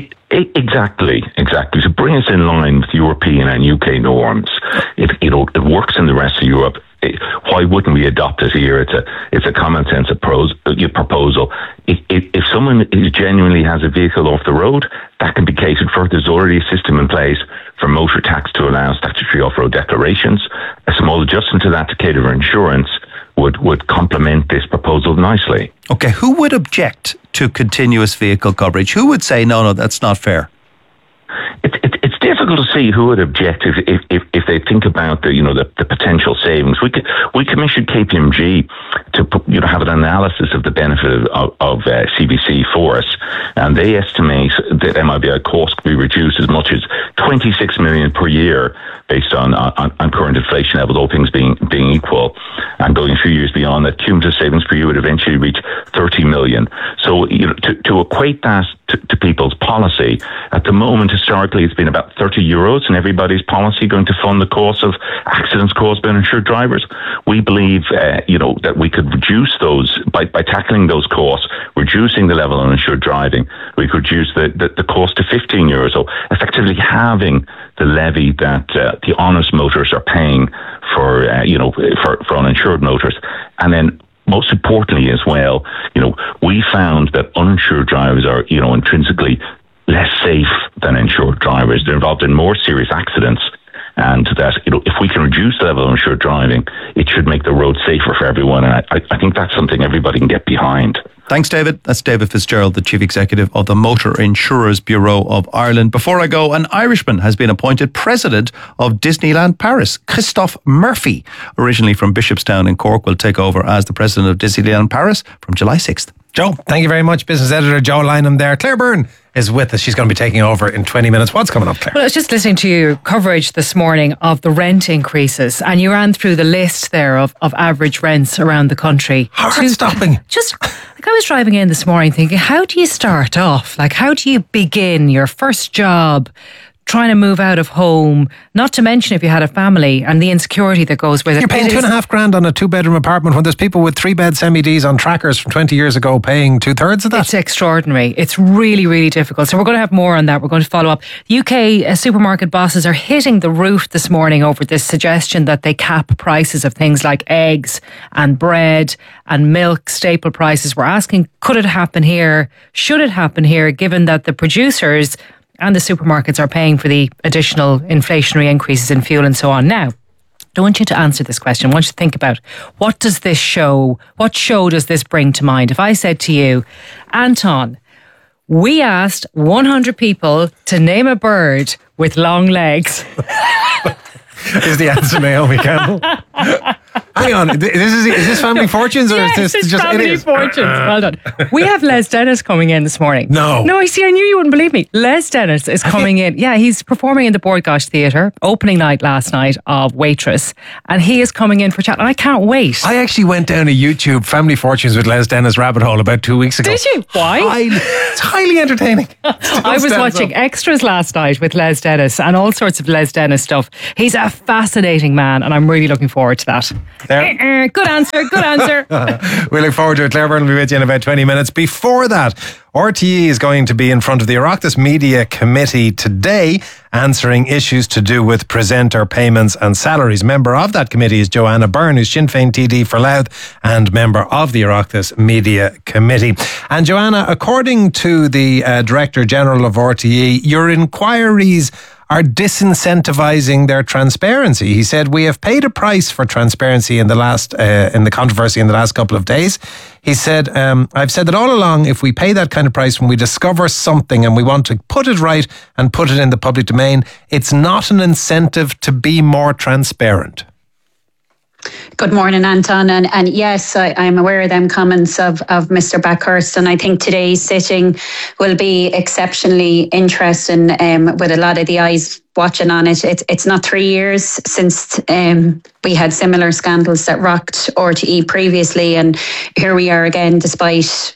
Exactly. To bring us in line with European and UK norms. It works in the rest of Europe. Why wouldn't we adopt it here? It's a common sense proposal. If someone genuinely has a vehicle off the road, that can be catered for. There's already a system in place for motor tax to allow statutory off-road declarations. A small adjustment to that to cater for insurance would complement this proposal nicely. Okay, who would object to continuous vehicle coverage? Who would say, no, that's not fair? It's difficult to see who would object if they think about the potential savings. We commissioned KPMG to have an analysis of the benefit of CVC for us, and they estimate that MIBI costs could be reduced as much as 26 million per year based on current inflation levels, all things being equal, and going a few years beyond that, cumulative savings per year would eventually reach 30 million. So to equate that to people's policy, at the moment, historically, it's been about 30 euros in everybody's policy going to fund the cost of accidents caused by uninsured drivers. We believe, that we could reduce those by tackling those costs, reducing the level of uninsured driving. We could reduce the cost to 15 euros. So effectively halving the levy that the honest motorists are paying for uninsured motorists. And then most importantly as well, we found that uninsured drivers are, intrinsically less safe than insured drivers. They're involved in more serious accidents, and that if we can reduce the level of insured driving, it should make the road safer for everyone. And I think that's something everybody can get behind. Thanks, David. That's David Fitzgerald, the Chief Executive of the Motor Insurers Bureau of Ireland. Before I go, an Irishman has been appointed President of Disneyland Paris. Christophe Murphy, originally from Bishopstown in Cork, will take over as the President of Disneyland Paris from July 6th. Joe, thank you very much. Business editor Joe Lynham there. Claire Byrne is with us. She's going to be taking over in 20 minutes. What's coming up, Claire? Well, I was just listening to your coverage this morning of the rent increases, and you ran through the list there of average rents around the country. Heart-stopping. I was driving in this morning thinking, how do you start off? How do you begin your first job? trying to move out of home, not to mention if you had a family and the insecurity that goes with it. You're paying $2,500 on a 2-bedroom apartment when there's people with 3-bed semi-Ds on trackers from 20 years ago paying 2/3 of that. It's extraordinary. It's really, really difficult. So we're going to have more on that. We're going to follow up. UK supermarket bosses are hitting the roof this morning over this suggestion that they cap prices of things like eggs and bread and milk, staple prices. We're asking, could it happen here? Should it happen here, given that the producers and the supermarkets are paying for the additional inflationary increases in fuel and so on? Now, I want you to answer this question. I want you to think about, what does this show, what show does this bring to mind? If I said to you, Anton, we asked 100 people to name a bird with long legs. Is the answer Naomi Campbell? Hang on, is this Family Fortunes or yes, is this it's just Family Fortunes? Well done. We have Les Dennis coming in this morning. No, I see. I knew you wouldn't believe me. Les Dennis is coming in. Yeah, he's performing in the Bordgosh Theatre, opening night last night of Waitress, and he is coming in for chat. And I can't wait. I actually went down a YouTube Family Fortunes with Les Dennis rabbit hole about 2 weeks ago. Did you? Why? It's highly entertaining. I was watching extras last night with Les Dennis and all sorts of Les Dennis stuff. He's a fascinating man, and I'm really looking forward to that. There. Good answer. Good answer. We look forward to it. Claire Byrne will be with you in about 20 minutes. Before that, RTE is going to be in front of the Oireachtas Media Committee today, answering issues to do with presenter payments and salaries. Member of that committee is Joanna Byrne, who's Sinn Féin TD for Louth and member of the Oireachtas Media Committee. And Joanna, according to the Director General of RTE, your inquiries are disincentivising their transparency. He said, we have paid a price for transparency in the controversy in the last couple of days. He said, I've said that all along, if we pay that kind of price when we discover something and we want to put it right and put it in the public domain, it's not an incentive to be more transparent. Good morning, Anton. And yes, I'm aware of them comments of Mr. Backhurst, and I think today's sitting will be exceptionally interesting with a lot of the eyes watching on it. It's not 3 years since we had similar scandals that rocked RTE previously, and here we are again, despite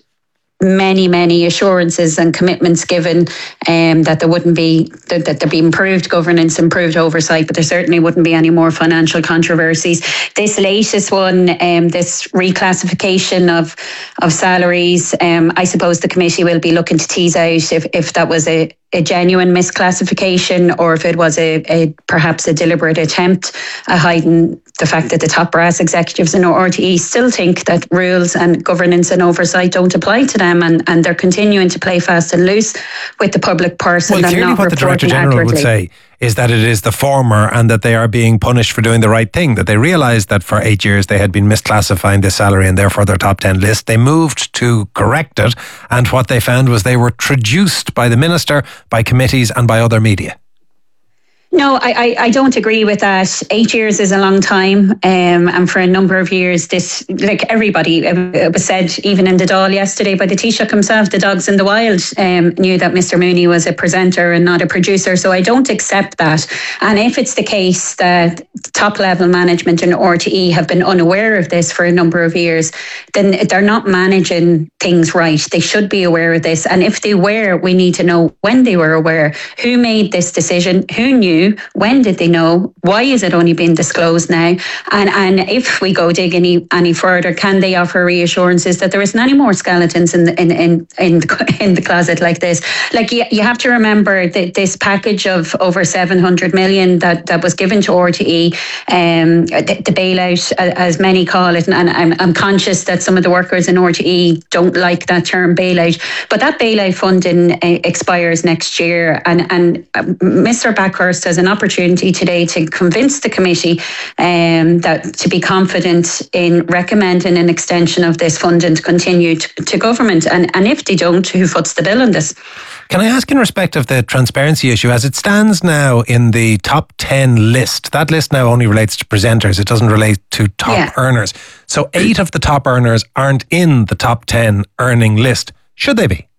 many assurances and commitments given that there wouldn't be, that there'd be improved governance, improved oversight, but there certainly wouldn't be any more financial controversies. This latest one, this reclassification of salaries, I suppose the committee will be looking to tease out if that was a genuine misclassification or if it was perhaps a deliberate attempt at hiding the fact that the top brass executives in RTE still think that rules and governance and oversight don't apply to them, and they're continuing to play fast and loose with the public purse. Well, and clearly not what the Director General would say is that it is the former and that they are being punished for doing the right thing, that they realised that for 8 years they had been misclassifying this salary and therefore their top 10 list. They moved to correct it, and what they found was they were traduced by the Minister, by committees and by other media. No, I don't agree with that. 8 years is a long time, and for a number of years, this, like everybody, it was said even in the Dáil yesterday by the Taoiseach himself, the dogs in the wild knew that Mr. Mooney was a presenter and not a producer, so I don't accept that. And if it's the case that top level management in RTE have been unaware of this for a number of years, then they're not managing things right. They should be aware of this, and if they were, we need to know when they were aware, who made this decision, who knew, when did they know, why is it only being disclosed now, and if we go dig any further, can they offer reassurances that there isn't any more skeletons in the closet like this? Like, you have to remember that this package of over 700 million that was given to RTE, the bailout, as many call it, and I'm conscious that some of the workers in RTE don't like that term bailout, but that bailout funding expires next year, and Mr. Backhurst has an opportunity today to convince the committee that to be confident in recommending an extension of this funding to continue to government, and if they don't, who foots the bill on this? Can I ask, in respect of the transparency issue, as it stands now in the top 10 list, that list now only relates to presenters, it doesn't relate to top earners. So 8 of the top earners aren't in the top 10 earning list. Should they be?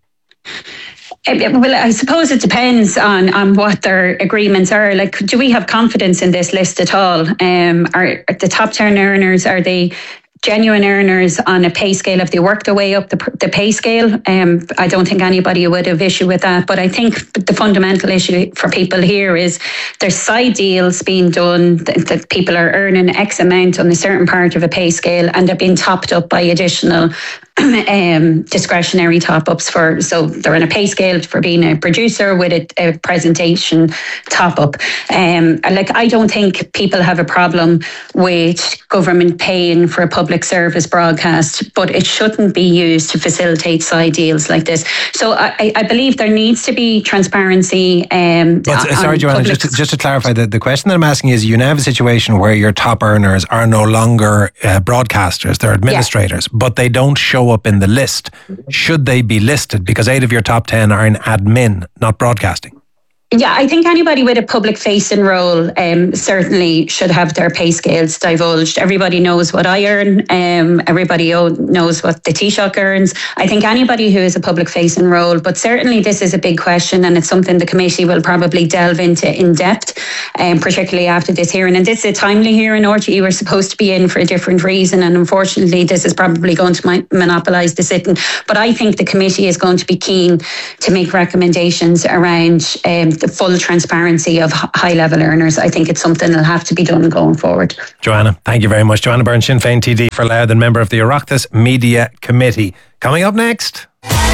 Well, I suppose it depends on what their agreements are. Like, do we have confidence in this list at all? Are the top 10 earners, are they genuine earners on a pay scale, if they work their way up the pay scale, I don't think anybody would have issue with that. But I think the fundamental issue for people here is there's side deals being done that people are earning X amount on a certain part of a pay scale, and they're being topped up by additional discretionary top-ups so they're in a pay scale for being a producer with a presentation top-up. I don't think people have a problem with government paying for a public service broadcast, but it shouldn't be used to facilitate side deals like this. So I believe there needs to be transparency. Sorry, Joanna, just to clarify, the question that I'm asking is, you now have a situation where your top earners are no longer broadcasters, they're administrators, but they don't show up in the list. Should they be listed? Because 8 of your top 10 are in admin, not broadcasting. Yeah, I think anybody with a public-facing role certainly should have their pay scales divulged. Everybody knows what I earn. Everybody knows what the Taoiseach earns. I think anybody who is a public-facing role, but certainly this is a big question, and it's something the committee will probably delve into in depth, particularly after this hearing. And this is a timely hearing. RTE were supposed to be in for a different reason, and unfortunately this is probably going to monopolise the sitting. But I think the committee is going to be keen to make recommendations around the full transparency of high-level earners. I think it's something that'll have to be done going forward. Joanna, thank you very much. Joanna Byrne, Sinn Féin TD for Louth and member of the Oireachtas Media Committee. Coming up next,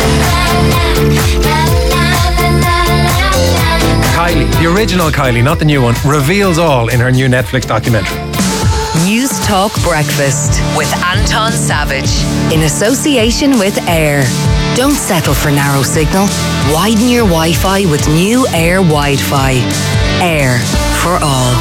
Kylie, the original Kylie, not the new one, reveals all in her new Netflix documentary. News Talk Breakfast with Anton Savage in association with Air. Don't settle for narrow signal. Widen your Wi-Fi with new Air Wi-Fi. Air for all.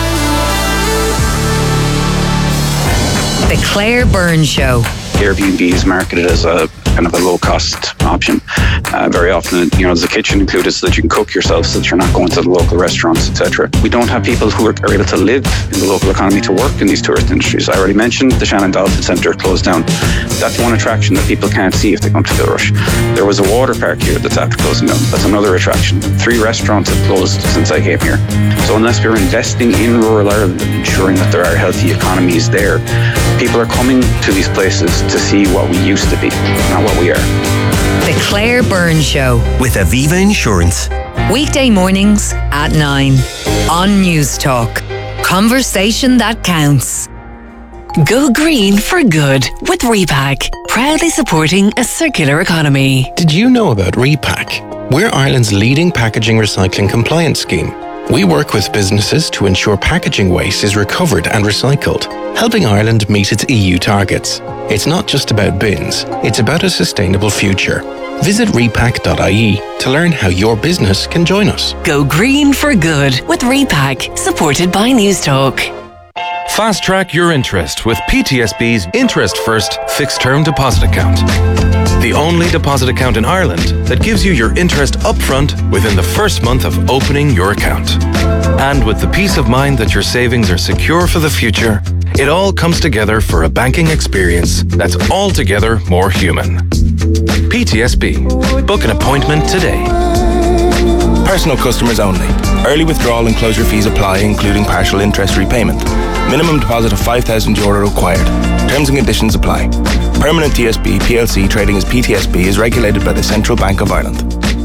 The Claire Byrne Show. Airbnb is marketed as a kind of a low-cost option. Very often, there's a kitchen included so that you can cook yourself, so that you're not going to the local restaurants, etc. We don't have people who are able to live in the local economy to work in these tourist industries. I already mentioned the Shannon Dolphin Centre closed down. That's one attraction that people can't see if they come to Kilrush. There was a water park here that's after closing down. That's another attraction. 3 restaurants have closed since I came here. So unless we're investing in rural Ireland and ensuring that there are healthy economies there, people are coming to these places to see what we used to be, not what we are. The Claire Byrne Show with Aviva Insurance. Weekday mornings at 9 on News Talk. Conversation that counts. Go green for good with Repack, proudly supporting a circular economy. Did you know about Repack? We're Ireland's leading packaging recycling compliance scheme. We work with businesses to ensure packaging waste is recovered and recycled, helping Ireland meet its EU targets. It's not just about bins, it's about a sustainable future. Visit repack.ie to learn how your business can join us. Go green for good with Repack, supported by News Talk. Fast track your interest with PTSB's Interest First Fixed Term Deposit Account. The only deposit account in Ireland that gives you your interest upfront within the first month of opening your account. And with the peace of mind that your savings are secure for the future, it all comes together for a banking experience that's altogether more human. PTSB. Book an appointment today. Personal customers only. Early withdrawal and closure fees apply, including partial interest repayment. Minimum deposit of €5,000 required. Terms and conditions apply. Permanent TSB PLC trading as PTSB is regulated by the Central Bank of Ireland.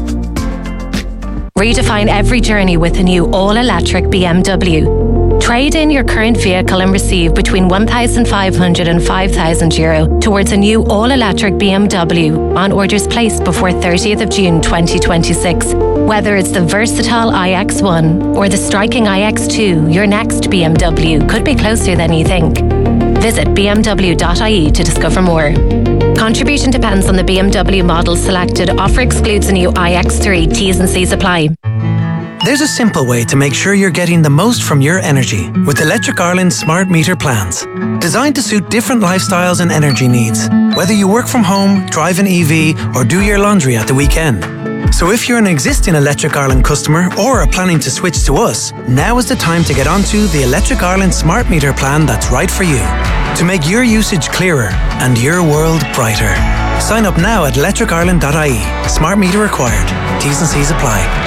Redefine every journey with a new all-electric BMW. Trade in your current vehicle and receive between €1,500 and €5,000 towards a new all-electric BMW on orders placed before 30th of June 2026. Whether it's the versatile iX1 or the striking iX2, your next BMW could be closer than you think. Visit bmw.ie to discover more. Contribution depends on the BMW model selected. Offer excludes the new iX3. T's and C's apply. There's a simple way to make sure you're getting the most from your energy with Electric Ireland's smart meter plans. Designed to suit different lifestyles and energy needs, whether you work from home, drive an EV, or do your laundry at the weekend. So if you're an existing Electric Ireland customer or are planning to switch to us, now is the time to get onto the Electric Ireland smart meter plan that's right for you. To make your usage clearer and your world brighter. Sign up now at electricireland.ie. Smart meter required. T's and C's apply.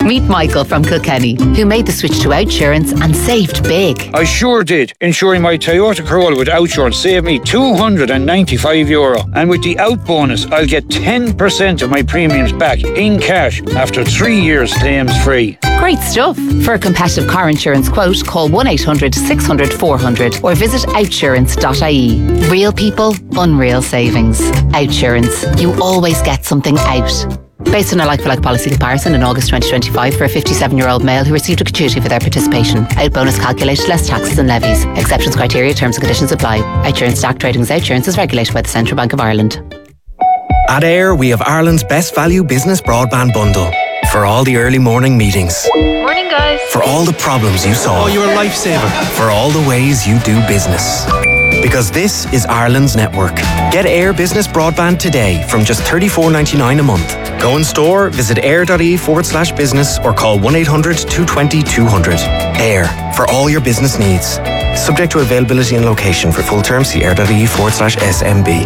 Meet Michael from Kilkenny, who made the switch to Outsurance and saved big. I sure did. Insuring my Toyota Corolla with Outsurance saved me €295. And with the Out bonus, I'll get 10% of my premiums back in cash after 3 years claims free. Great stuff. For a competitive car insurance quote, call 1-800-600-400 or visit outsurance.ie. Real people, unreal savings. Outsurance. You always get something out. Based on a like-for-like policy comparison in August 2025 for a 57-year-old male who received a gratuity for their participation. Out bonus calculated less taxes and levies. Exceptions, criteria, terms and conditions apply. Outsurance Stack Tradings Outsurance is regulated by the Central Bank of Ireland. At AIR, we have Ireland's best value business broadband bundle. For all the early morning meetings. Morning, guys. For all the problems you solve. Oh, you're a lifesaver. For all the ways you do business. Because this is Ireland's network. Get AIR Business Broadband today from just $34.99 a month. Go in store, visit air.ie/business or call 1-800-220-200. AIR, for all your business needs. Subject to availability and location. For full terms, see air.ie/SMB.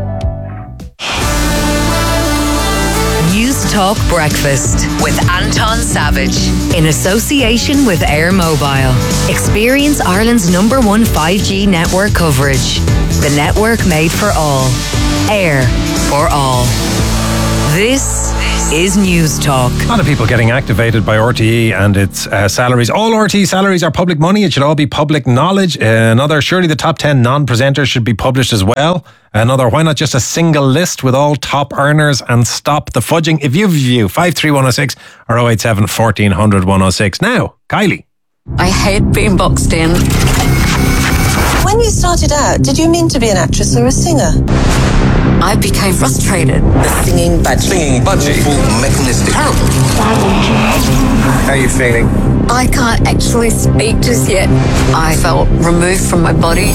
News Talk Breakfast with Anton Savage in association with Air Mobile. Experience Ireland's #1 5G network coverage. The network made for all. Air for all. This is News Talk. A lot of people getting activated by RTE and its salaries. All RTE salaries are public money. It should all be public knowledge. Surely the top 10 non-presenters should be published as well. Why not just a single list with all top earners and stop the fudging? If you have a view, 53106 or 087 1400 106. Now, Kylie. I hate being boxed in. When you started out, did you mean to be an actress or a singer? I became frustrated. The singing budgie. Awful, mechanistic. Terrible. How are you feeling? I can't actually speak just yet. I felt removed from my body.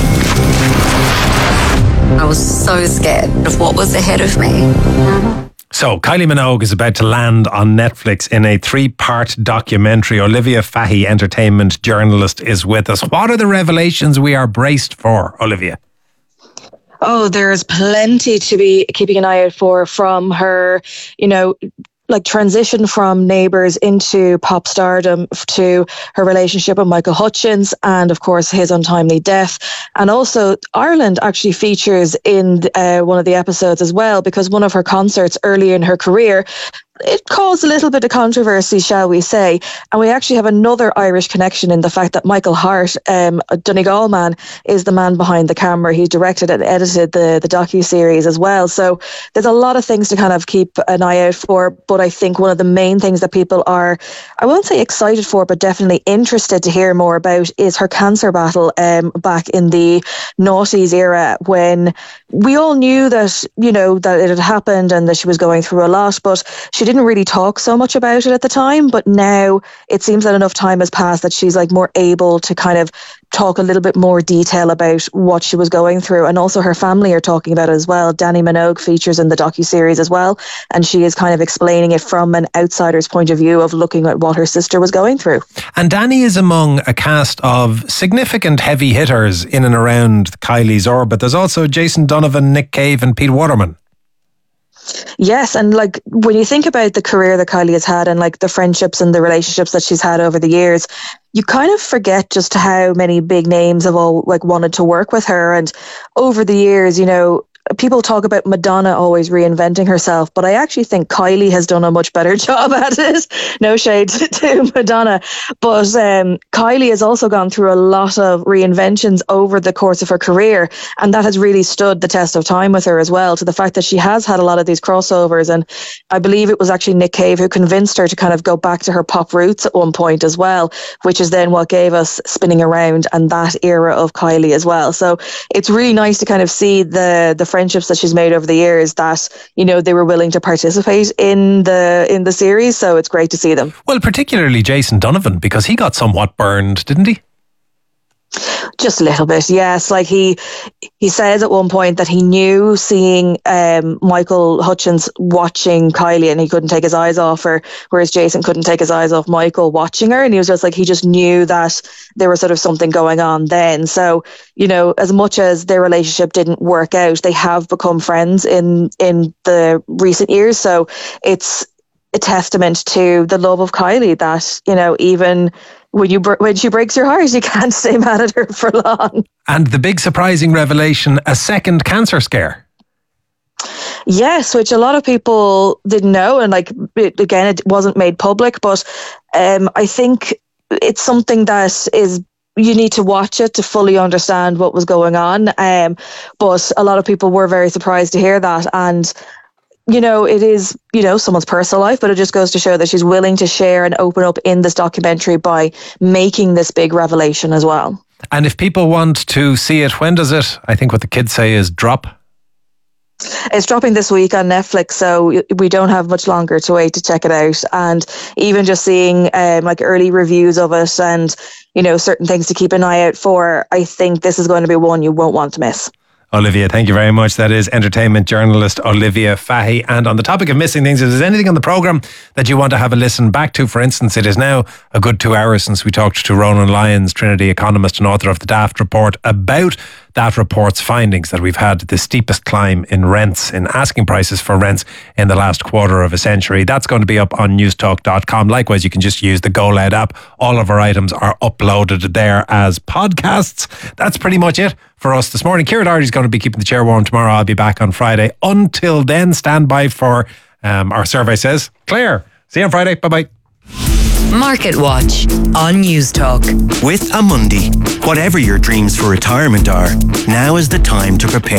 I was so scared of what was ahead of me. So, Kylie Minogue is about to land on Netflix in a 3-part documentary. Olivia Fahy, entertainment journalist, is with us. What are the revelations we are braced for, Olivia? Oh, there's plenty to be keeping an eye out for from her, transition from Neighbours into pop stardom to her relationship with Michael Hutchence and, of course, his untimely death. And also, Ireland actually features in one of the episodes as well, because one of her concerts early in her career, it caused a little bit of controversy, shall we say. And we actually have another Irish connection in the fact that Michael Hart, Donegal man, is the man behind the camera. He directed and edited the docuseries as well. So there's a lot of things to kind of keep an eye out for. But I think one of the main things that people are, I won't say excited for, but definitely interested to hear more about is her cancer battle back in the noughties era, when we all knew that, that it had happened and that she was going through a lot, but she didn't really talk so much about it at the time. But now it seems that enough time has passed that she's more able to kind of talk a little bit more detail about what she was going through. And also her family are talking about it as well. Dani Minogue features in the docuseries as well. And she is kind of explaining it from an outsider's point of view of looking at what her sister was going through. And Dani is among a cast of significant heavy hitters in and around Kylie's orbit. There's also Jason Donovan, Nick Cave and Pete Waterman. Yes, and when you think about the career that Kylie has had and the friendships and the relationships that she's had over the years, you kind of forget just how many big names have all wanted to work with her. And over the years, people talk about Madonna always reinventing herself, but I actually think Kylie has done a much better job at it. No shade to Madonna, but Kylie has also gone through a lot of reinventions over the course of her career, and that has really stood the test of time with her as well, to the fact that she has had a lot of these crossovers. And I believe it was actually Nick Cave who convinced her to kind of go back to her pop roots at one point as well, which is then what gave us Spinning Around and that era of Kylie as well. So it's really nice to kind of see the friendships that she's made over the years, that they were willing to participate in the series. So it's great to see them. Well, particularly Jason Donovan, because he got somewhat burned, didn't he? Just a little bit, yes. He says at one point that he knew, seeing Michael Hutchence watching Kylie, and he couldn't take his eyes off her, whereas Jason couldn't take his eyes off Michael watching her, and he was just he just knew that there was sort of something going on then. So, as much as their relationship didn't work out, they have become friends in the recent years. So it's a testament to the love of Kylie that, you know, even when she breaks your heart, you can't stay mad at her for long. And the big surprising revelation, a second cancer scare. Yes, which a lot of people didn't know. And it wasn't made public, but I think it's something that you need to watch it to fully understand what was going on. But a lot of people were very surprised to hear that. And, you know, it is, you know, someone's personal life, but it just goes to show that she's willing to share and open up in this documentary by making this big revelation as well. And if people want to see it, when does it, I think what the kids say is drop? It's dropping this week on Netflix, so we don't have much longer to wait to check it out. And even just seeing early reviews of it and, you know, certain things to keep an eye out for, I think this is going to be one you won't want to miss. Olivia, thank you very much. That is entertainment journalist Olivia Fahy. And on the topic of missing things, if there's anything on the programme that you want to have a listen back to, for instance, it is now a good 2 hours since we talked to Ronan Lyons, Trinity economist and author of the Daft Report, about that report's findings that we've had the steepest climb in rents, in asking prices for rents in the last quarter of a century. That's going to be up on newstalk.com. Likewise, you can just use the Go Loud app. All of our items are uploaded there as podcasts. That's pretty much it for us this morning. Ciara Doherty's going to be keeping the chair warm tomorrow. I'll be back on Friday. Until then, stand by for our survey says. Claire, see you on Friday. Bye-bye. Market Watch on News Talk. With Amundi, whatever your dreams for retirement are, now is the time to prepare.